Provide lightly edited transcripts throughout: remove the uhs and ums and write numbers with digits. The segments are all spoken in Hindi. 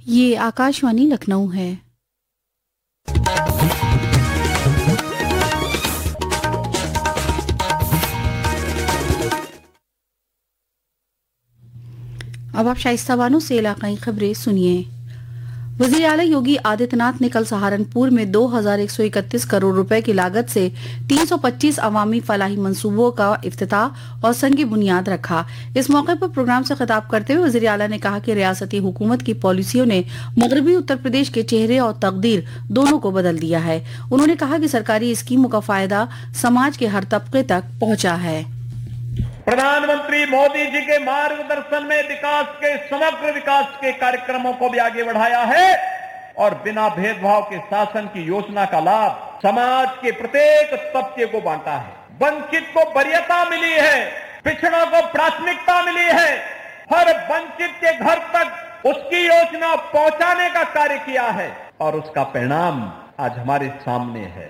ये आकाशवाणी लखनऊ है। अब आप शाइस्ता बानो से इलाकाई खबरें सुनिए। वज़ीर आला योगी आदित्यनाथ ने कल सहारनपुर में 2131 करोड़ रुपए की लागत से 325 अवामी फलाही मंसूबों का इफ्तिताह और संगी बुनियाद रखा। इस मौके पर प्रोग्राम से खिताब करते हुए वज़ीर आला ने कहा कि रियासती हुकूमत की पॉलिसियों ने मगरबी उत्तर प्रदेश के चेहरे और तकदीर दोनों को बदल दिया है। उन्होंने कहा कि सरकारी स्कीमों का फायदा समाज के हर तबके तक पहुंचा है। प्रधानमंत्री मोदी जी के मार्गदर्शन में विकास के समग्र विकास के कार्यक्रमों को भी आगे बढ़ाया है और बिना भेदभाव के शासन की योजना का लाभ समाज के प्रत्येक तबके को बांटा है। वंचित को वरीयता मिली है, पिछड़ों को प्राथमिकता मिली है, हर वंचित के घर तक उसकी योजना पहुंचाने का कार्य किया है और उसका परिणाम आज हमारे सामने है।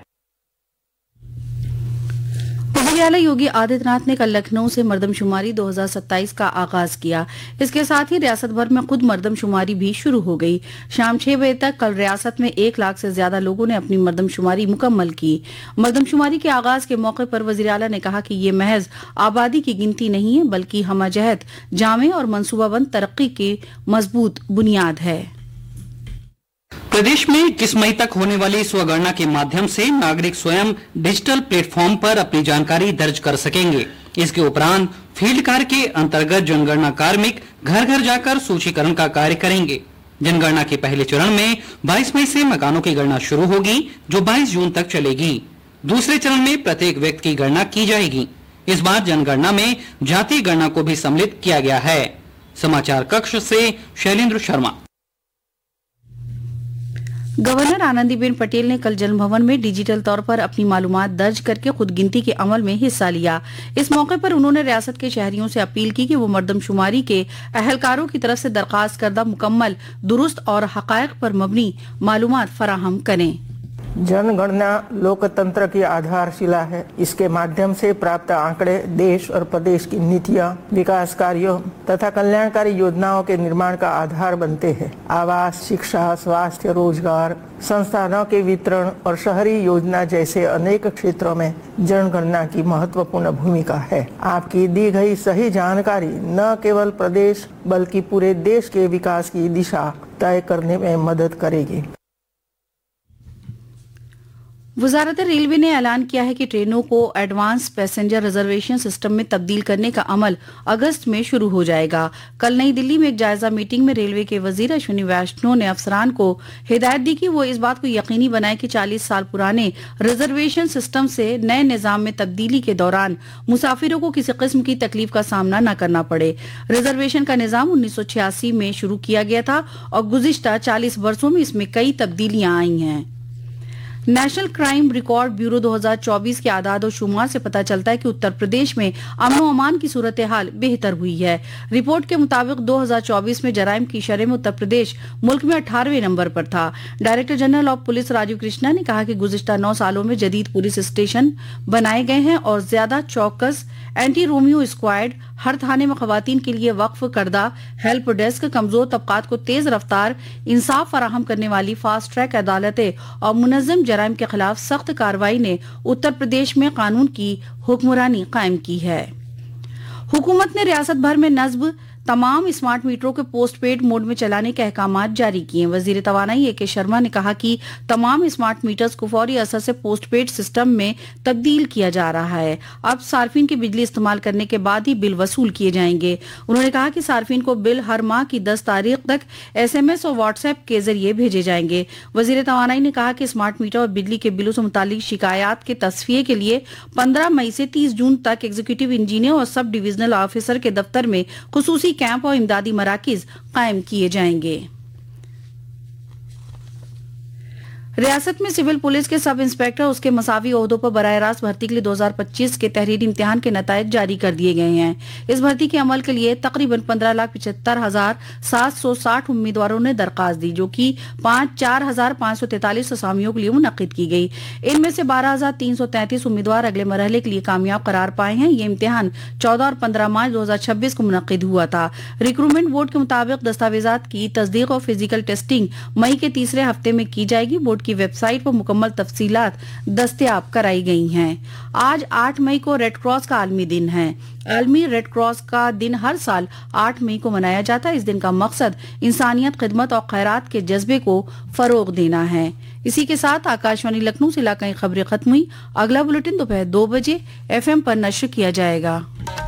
वज़ीर आला योगी आदित्यनाथ ने कल लखनऊ से मर्दमशुमारी 2027 का आगाज किया। इसके साथ ही रियासत भर में खुद मर्दमशुमारी भी शुरू हो गई। शाम 6 बजे तक कल रियासत में 1 लाख से ज्यादा लोगों ने अपनी मर्दमशुमारी मुकम्मल की। मर्दमशुमारी के आगाज के मौके पर वज़ीर आला ने कहा कि ये महज आबादी की गिनती नहीं है, बल्कि हमजहत, जामे और मनसूबाबंद तरक्की की मजबूत बुनियाद है। प्रदेश में 21 मई तक होने वाली स्वगणना के माध्यम से नागरिक स्वयं डिजिटल प्लेटफॉर्म पर अपनी जानकारी दर्ज कर सकेंगे। इसके उपरांत फील्ड कार्य के अंतर्गत जनगणना कार्मिक घर घर जाकर सूचीकरण का कार्य करेंगे। जनगणना के पहले चरण में 22 मई से मकानों की गणना शुरू होगी, जो 22 जून तक चलेगी। दूसरे चरण में प्रत्येक व्यक्ति की गणना की जाएगी। इस बार जनगणना में जाति गणना को भी सम्मिलित किया गया है। समाचार कक्ष से शैलेंद्र शर्मा। गवर्नर आनंदीबेन पटेल ने कल जन भवन में डिजिटल तौर पर अपनी मालूमात दर्ज करके खुद गिनती के अमल में हिस्सा लिया। इस मौके पर उन्होंने रियासत के शहरियों से अपील की कि वो मर्दमशुमारी के अहलकारों की तरफ से दरखास्त करदा मुकम्मल, दुरुस्त और हकायक पर मबनी मालूमात फराहम करें। जनगणना लोकतंत्र की आधारशिला है। इसके माध्यम से प्राप्त आंकड़े देश और प्रदेश की नीतियां, विकास कार्यों तथा कल्याणकारी योजनाओं के निर्माण का आधार बनते हैं। आवास, शिक्षा, स्वास्थ्य, रोजगार, संस्थानों के वितरण और शहरी योजना जैसे अनेक क्षेत्रों में जनगणना की महत्वपूर्ण भूमिका है। आपकी दी गई सही जानकारी न केवल प्रदेश बल्कि पूरे देश के विकास की दिशा तय करने में मदद करेगी। वजारत रेलवे ने ऐलान किया है कि ट्रेनों को एडवांस पैसेंजर रिजर्वेशन सिस्टम में तब्दील करने का अमल अगस्त में शुरू हो जाएगा। कल नई दिल्ली में एक जायजा मीटिंग में रेलवे के वजीर अश्विनी वैष्णव ने अफसरान को हिदायत दी कि वो इस बात को यकीनी बनाए कि 40 साल पुराने रिजर्वेशन सिस्टम से नए निजाम में तब्दीली के दौरान मुसाफिरों को किसी किस्म की तकलीफ का सामना न करना पड़े। रिजर्वेशन का निजाम 1986 में शुरू किया गया था और गुज़िश्ता 40 वर्षों में इसमें कई तब्दीलियां आई हैं। नेशनल क्राइम रिकॉर्ड ब्यूरो 2024 के आदाद और शुमार से पता चलता है कि उत्तर प्रदेश में अमन अमान की सूरत हाल बेहतर हुई है। रिपोर्ट के मुताबिक 2024 में जराइम की शरह में उत्तर प्रदेश मुल्क में 18वें नंबर पर था। Director general of police Rajiv Krishna ने कहा कि गुज़िश्ता 9 सालों में जदीद पुलिस स्टेशन बनाए गए हैं और ज्यादा चौकस एंटी रोमियो स्क्वाड, हर थाने में खवातीन के लिए वक्फ करदा हेल्प डेस्क, कमजोर तबकात को तेज रफ्तार इंसाफ फराहम करने वाली फास्ट ट्रैक अदालतें और मुनज़्ज़म जराइम के खिलाफ सख्त कार्रवाई ने उत्तर प्रदेश में कानून की हुक्मरानी कायम की है। हुकूमत ने रियासत भर में नस्ब तमाम स्मार्ट मीटरों के पोस्ट पेड मोड में चलाने के अहकामात जारी किए। वजीर तवानाई AK शर्मा ने कहा कि तमाम स्मार्ट मीटर्स को फौरी असर से पोस्ट पेड सिस्टम में तब्दील किया जा रहा है। अब सार्फिन की बिजली इस्तेमाल करने के बाद ही बिल वसूल किए जाएंगे। उन्होंने कहा कि सार्फिन को बिल हर माह की 10 तारीख तक SMS और व्हाट्सएप के जरिए भेजे जाएंगे। वजीर तवानाई ने कहा कि स्मार्ट मीटर और बिजली के बिलों से मुतालिक शिकायत के तस्फिये के लिए 15 मई से 30 जून तक एग्जीक्यूटिव इंजीनियर और सब डिविजनल ऑफिसर के दफ्तर में खुसूसी कैंप और इमदादी मराकिज कायम किए जाएंगे। रियासत में सिविल पुलिस के सब इंस्पेक्टर उसके मसावी ओहदों पर बराह रास्त भर्ती के लिए 2025 के तहरीरी इम्तिहान के नतायज जारी कर दिए गए हैं। इस भर्ती के अमल के लिए तकरीबन 15,75,760 उम्मीदवारों ने दरखास्त दी, जो कि 4,543 असामियों के लिए मुनक्किद की गई। इनमें से 12,333 उम्मीदवार अगले मरहले के लिए कामयाब करार पाए हैं। ये इम्तिहान 14 और 15 मार्च 2026 को मुनक्किद हुआ था। रिक्रूटमेंट बोर्ड के मुताबिक दस्तावेजात की तस्दीक और फिजिकल टेस्टिंग मई के तीसरे हफ्ते में की जाएगी। बोर्ड की वेबसाइट पर मुकम्मल तफसीलात दस्तयाब कराई गई हैं। आज 8 मई को रेड क्रॉस का आलमी दिन है। आलमी रेड क्रॉस का दिन हर साल 8 मई को मनाया जाता है। इस दिन का मकसद इंसानियत, खिदमत और खैरात के जज्बे को फरोग देना है। इसी के साथ आकाशवाणी लखनऊ से इलाकाई खबरें खत्म हुई। अगला बुलेटिन दोपहर 2 बजे FM पर नश्र किया जाएगा।